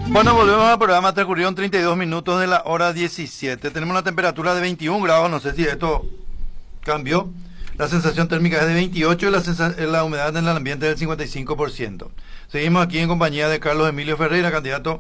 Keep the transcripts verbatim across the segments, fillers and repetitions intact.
Bueno, volvemos al programa. Transcurrieron treinta y dos minutos de la hora diecisiete. Tenemos una temperatura de veintiún grados. No sé si esto cambió. La sensación térmica es de veintiocho y la, sensa- la humedad en el ambiente es del cincuenta y cinco por ciento. Seguimos aquí en compañía de Carlos Emilio Ferreira, candidato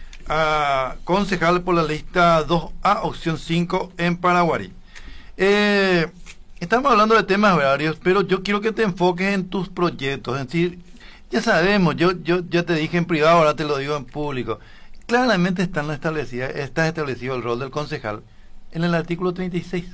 a concejal por la lista dos A, opción cinco en Paraguarí. Eh, estamos hablando de temas varios, pero yo quiero que te enfoques en tus proyectos. Es decir, ya sabemos, yo, yo ya te dije en privado, ahora te lo digo en público. Claramente están establecidas, está establecido el rol del concejal en el artículo treinta y seis.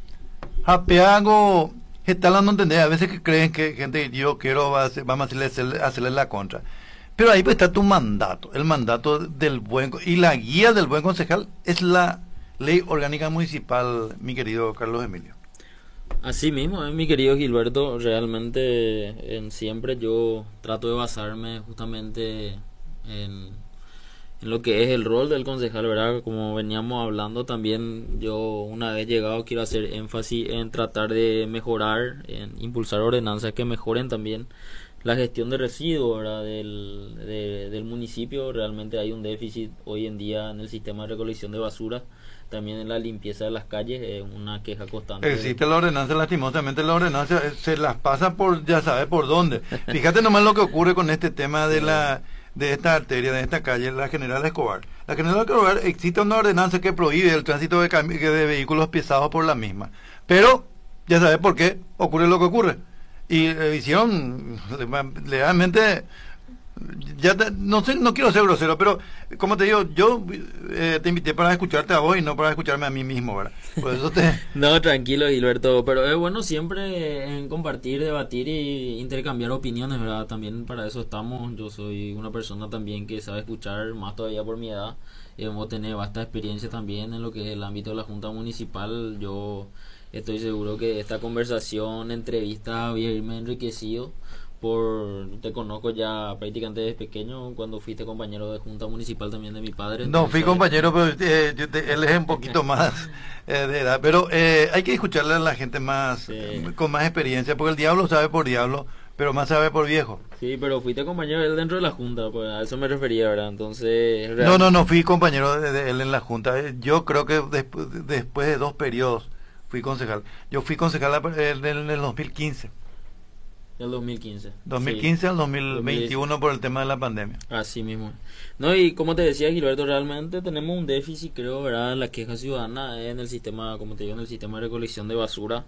Japeago, está no entender, a veces que creen que gente, yo quiero, va a hacer- vamos a hacerle, hacerle la contra. Pero ahí pues está tu mandato, el mandato del buen, co- y la guía del buen concejal es la ley orgánica municipal, mi querido Carlos Emilio. Así mismo, eh, mi querido Gilberto, realmente en siempre yo trato de basarme justamente en, en lo que es el rol del concejal, ¿verdad? Como veníamos hablando también, yo una vez llegado quiero hacer énfasis en tratar de mejorar, en impulsar ordenanzas que mejoren también la gestión de residuos, ¿verdad? Del, de- del municipio. Realmente hay un déficit hoy en día en el sistema de recolección de basura, también en la limpieza de las calles, es una queja constante. Existe la ordenanza, lastimosamente la ordenanza eh, se las pasa por, ya sabes por dónde. Fíjate nomás lo que ocurre con este tema de la de esta arteria, de esta calle, la General Escobar. La General Escobar, existe una ordenanza que prohíbe el tránsito de, cami- de vehículos pesados por la misma. Pero, ya sabes por qué ocurre lo que ocurre. Y eh, hicieron legalmente, ya te- no sé, no quiero ser grosero, pero como te digo, yo eh, te invité para escucharte a vos y no para escucharme a mí mismo, ¿verdad? Por eso te... No, tranquilo, Gilberto, pero es bueno siempre en compartir, debatir y intercambiar opiniones, ¿verdad? También para eso estamos. Yo soy una persona también que sabe escuchar, más todavía por mi edad. Hemos tenido vasta experiencia también en lo que es el ámbito de la Junta Municipal. Yo estoy seguro que esta conversación, entrevista, voy a irme enriquecido. Por, te conozco ya prácticamente desde pequeño, cuando fuiste compañero de Junta Municipal también de mi padre. No, fui entonces- compañero, pero eh, yo te- él es un poquito más eh, de edad. Pero eh, hay que escucharle a la gente más Sí. eh, con más experiencia, porque el diablo sabe por diablo, pero más sabe por viejo. Sí, pero fuiste compañero de él dentro de la junta, pues a eso me refería, ¿verdad? Entonces, No, real- no, no, fui compañero de, de él en la Junta. Eh, Yo creo que despu- después de dos periodos fui concejal. Yo fui concejal eh, en el, en el dos mil quince. del dos mil quince. dos mil quince al Sí, dos mil veintiuno por el tema de la pandemia. así mismo. No, y como te decía, Gilberto, realmente tenemos un déficit, creo, ¿verdad? En la queja ciudadana, en el sistema, como te digo, en el sistema de recolección de basura,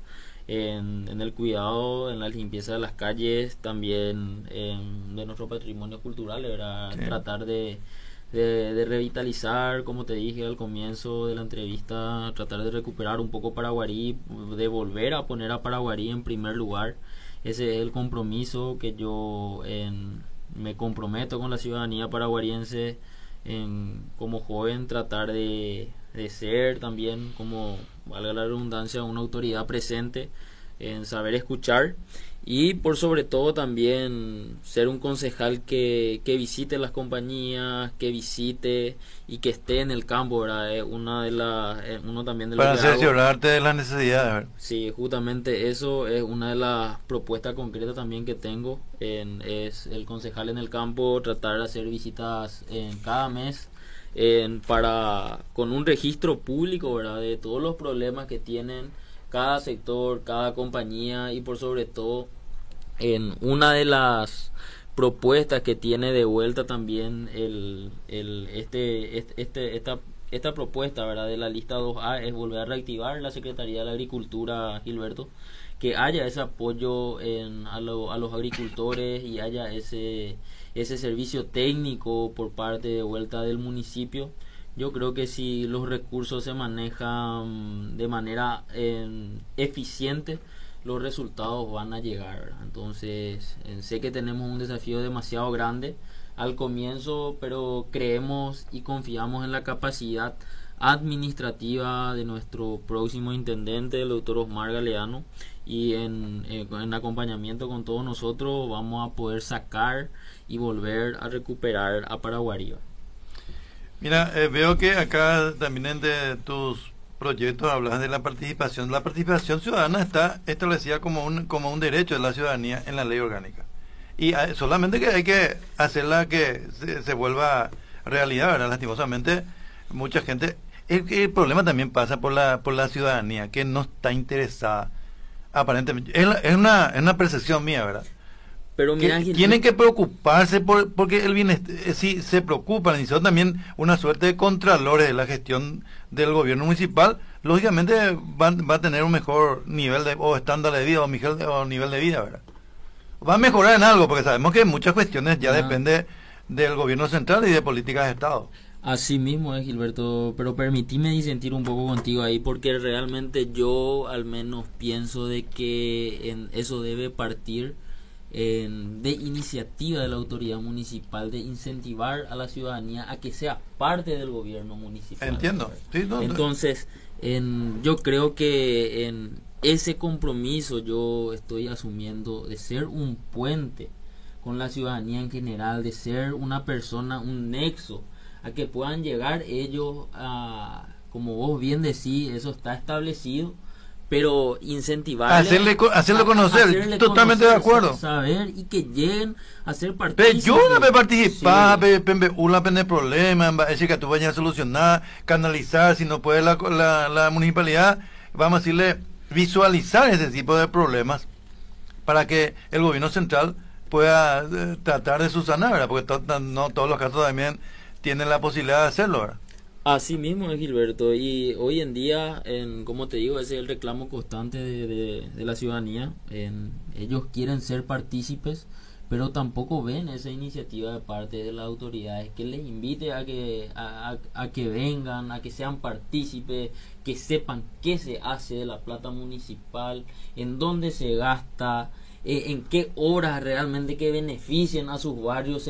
en, en el cuidado, en la limpieza de las calles, también en, de nuestro patrimonio cultural, ¿verdad? Sí. Tratar de, de, de revitalizar, como te dije al comienzo de la entrevista, tratar de recuperar un poco Paraguarí, de volver a poner a Paraguarí en primer lugar. Ese es el compromiso que yo en, me comprometo con la ciudadanía paraguariense, en, como joven, tratar de, de ser también, como valga la redundancia, una autoridad presente, en saber escuchar y por sobre todo también ser un concejal que, que visite las compañías, que visite y que esté en el campo, ¿verdad? Es una de las, es uno también de los Para que hago. cerciorarte de las necesidades. ¿verdad? Sí, justamente eso es una de las propuestas concretas también que tengo, en, es el concejal en el campo, tratar de hacer visitas en cada mes, en, para con un registro público, ¿verdad? De todos los problemas que tienen cada sector, cada compañía y por sobre todo en una de las propuestas que tiene de vuelta también el, el este, este, este esta esta propuesta, ¿verdad? De la lista dos A es volver a reactivar la Secretaría de la Agricultura, Gilberto, que haya ese apoyo en, a, lo, a los agricultores y haya ese ese servicio técnico por parte de vuelta del municipio. Yo creo que si los recursos se manejan de manera eh, eficiente, los resultados van a llegar, ¿verdad? Entonces, eh, sé que tenemos un desafío demasiado grande al comienzo, pero creemos y confiamos en la capacidad administrativa de nuestro próximo intendente, el doctor Osmar Galeano, y en, eh, en acompañamiento con todos nosotros vamos a poder sacar y volver a recuperar a Paraguarí. Mira, eh, veo que acá también entre tus proyectos hablas de la participación. La participación ciudadana está establecida como un como un derecho de la ciudadanía en la ley orgánica. Y hay, solamente que hay que hacerla que se, se vuelva realidad, ¿verdad? Lastimosamente, mucha gente... El, el problema también pasa por la, por la ciudadanía, que no está interesada, aparentemente. Es, la- es una, es una percepción mía, ¿verdad? Pero Que mira, Ángel, tienen que preocuparse por, porque el bienestar, eh, sí, se preocupan, y son también una suerte de contralores de la gestión del gobierno municipal, lógicamente van, va a tener un mejor nivel de, o estándar de vida, o, mejor- o nivel de vida, ¿verdad? Va a mejorar en algo, porque sabemos que muchas cuestiones ya ah, depende del gobierno central y de políticas de Estado. así mismo es, Gilberto, pero permitime disentir un poco contigo ahí, porque realmente yo al menos pienso de que en eso debe partir en- de iniciativa de la autoridad municipal, de incentivar a la ciudadanía a que sea parte del gobierno municipal. Entiendo. Sí, no, no. Entonces, en, yo creo que en ese compromiso yo estoy asumiendo de ser un puente con la ciudadanía en general, de ser una persona, un nexo, a que puedan llegar ellos a, como vos bien decís, eso está establecido, pero incentivarles Hacerle, co- hacerlo a- a conocer, hacerle totalmente conocer, de acuerdo. saber y que lleguen a ser Pero partícipes. yo no me participar, Sí. pe, pe, una pende problema, va a decir que tú vayas a solucionar, canalizar, si no puede la, la, la municipalidad, vamos a decirle, visualizar ese tipo de problemas para que el gobierno central pueda eh, tratar de subsanar, ¿verdad? Porque to- no todos los casos también tienen la posibilidad de hacerlo, ¿verdad? Así mismo es, Gilberto, y hoy en día, en, como te digo, ese es el reclamo constante de, de, de la ciudadanía. En, ellos quieren ser partícipes, pero tampoco ven esa iniciativa de parte de las autoridades que les invite a que a, a- a que vengan, a que sean partícipes, que sepan qué se hace de la plata municipal, en dónde se gasta, eh, en qué horas realmente que beneficien a sus barrios